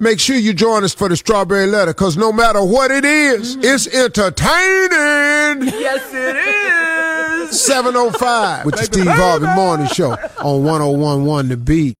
Make sure you join us for the Strawberry Letter, because no matter what it is, it's entertaining. Yes, it is. 7:05 with the Steve Harvey Morning Show on 101.1 The Beat.